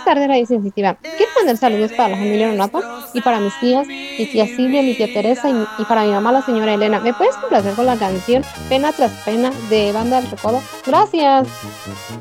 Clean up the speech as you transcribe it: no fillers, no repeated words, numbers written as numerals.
tardes, Radio Sensitiva. Quiero mandar saludos para la familia Nonato y para mis tías, mi tía Silvia, mi tía Teresa y para mi mamá, la señora Elena. ¿Me puedes complacer con la canción Pena tras Pena de Banda del Recodo? Gracias.